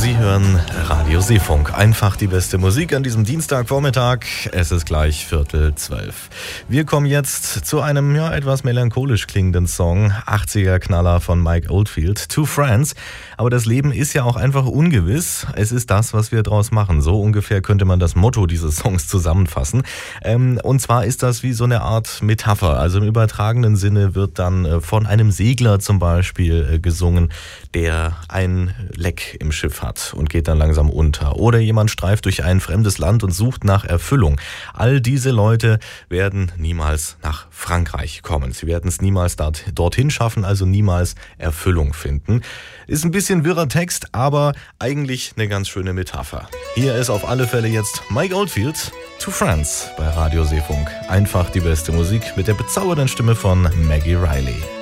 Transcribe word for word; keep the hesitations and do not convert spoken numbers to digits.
Sie hören Radio Seefunk. Einfach die beste Musik an diesem Dienstagvormittag. Es ist gleich Viertel zwölf. Wir kommen jetzt zu einem ja, etwas melancholisch klingenden Song. achtziger-Knaller von Mike Oldfield, Two Friends. Aber das Leben ist ja auch einfach ungewiss. Es ist das, was wir draus machen. So ungefähr könnte man das Motto dieses Songs zusammenfassen. Ähm, und zwar ist das wie so eine Art Metapher. Also im übertragenen Sinne wird dann äh, von einem Segler zum Beispiel äh, gesungen, der ein Leck im Schiff hat und geht dann langsam unter. Oder jemand streift durch ein fremdes Land und sucht nach Erfüllung. All diese Leute werden niemals nach Frankreich kommen. Sie werden es niemals dort, dorthin schaffen, also niemals Erfüllung finden. Ist ein bisschen wirrer Text, aber eigentlich eine ganz schöne Metapher. Hier ist auf alle Fälle jetzt Mike Oldfield, Two Friends bei Radio Seefunk. Einfach die beste Musik mit der bezaubernden Stimme von Maggie Riley.